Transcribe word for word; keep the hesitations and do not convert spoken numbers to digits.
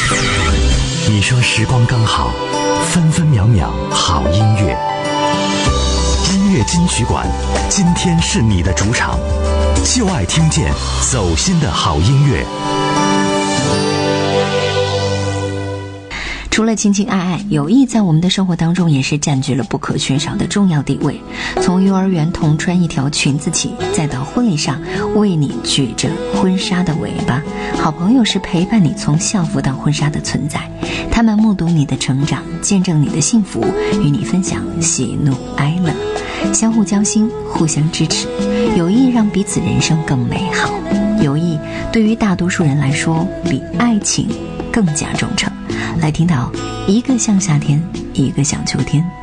你说时光刚好，分分秒秒好音乐。音乐金曲馆，今天是你的主场，就爱听见走心的好音乐。 除了情情爱爱，友谊在我们的生活当中也是占据了不可缺少的重要地位。从幼儿园同穿一条裙子起，再到婚礼上为你举着婚纱的尾巴，好朋友是陪伴你从校服到婚纱的存在。他们目睹你的成长，见证你的幸福，与你分享喜怒哀乐，相互交心，互相支持。友谊让彼此人生更美好。友谊对于大多数人来说，比爱情更加忠诚。来听到一个像夏天，一个像秋天。